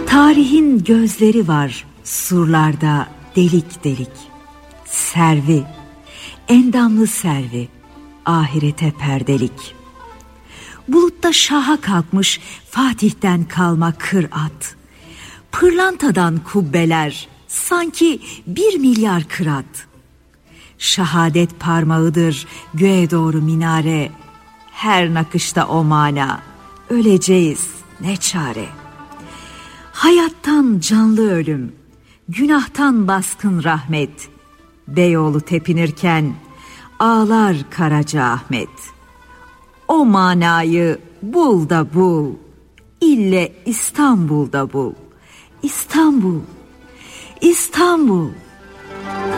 Tarihin gözleri var surlarda delik delik. Servi, endamlı servi, ahirete perdelik. Bulutta şaha kalkmış Fatih'ten kalma kır at. Pırlantadan kubbeler, sanki 1 milyar kırat. Şahadet parmağıdır göğe doğru minare. Her nakışta o mana, öleceğiz ne çare. Hayattan canlı ölüm, günahtan baskın rahmet. Beyoğlu tepinirken ağlar Karaca Ahmet. O manayı bul da bul, ille İstanbul'da bul. İstanbul, İstanbul.